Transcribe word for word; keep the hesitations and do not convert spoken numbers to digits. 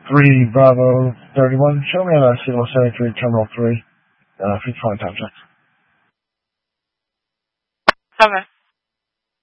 three Bravo thirty-one, show me on uh, signal seventy-three, Terminal three, uh, for flying time check. Okay.